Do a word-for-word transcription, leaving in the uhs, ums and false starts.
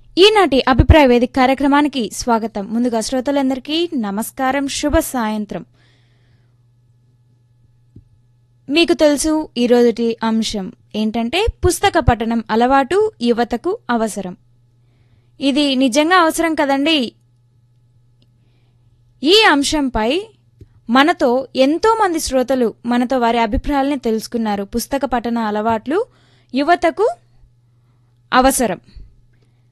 ఈనాటి అభిప్రాయ వేదిక కార్యక్రమానికి స్వాగతం. ముందుగా శ్రోతలందరికీ నమస్కారం, శుభ సాయంత్రం. మీకు తెలుసు ఈరోజుటి అంశం ఏంటంటే పుస్తక పఠనం అలవాటు యువతకు అవసరం. ఇది నిజంగా అవసరం కదండి. ఈ అంశంపై మనతో ఎంతో మంది శ్రోతలు మనతో వారి అభిప్రాయాలని తెలుసుకున్నారు. పుస్తక పఠన అలవాట్లు యువతకు అవసరం.